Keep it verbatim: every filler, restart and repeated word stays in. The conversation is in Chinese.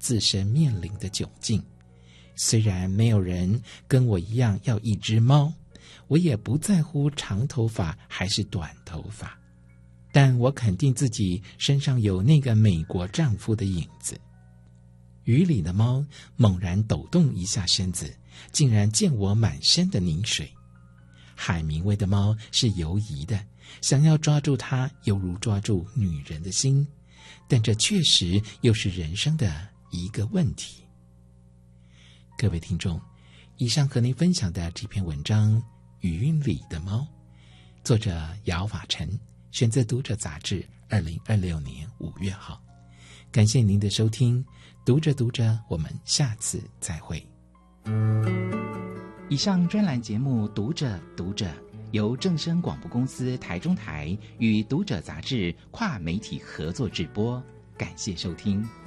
自身面临的窘境。虽然没有人跟我一样要一只猫，我也不在乎长头发还是短头发，但我肯定自己身上有那个美国丈夫的影子。鱼里的猫猛然抖动一下身子，竟然溅我满身的泥水。海明威的猫是游移的，想要抓住它犹如抓住女人的心，但这确实又是人生的一个问题。各位听众，以上和您分享的这篇文章《鱼里的猫》，作者姚法晨，选自《读者》杂志二零二六年五月号。感谢您的收听，读着读着，我们下次再会。以上专栏节目《读者读者》由正声广播公司台中台与《读者》杂志跨媒体合作制播，感谢收听。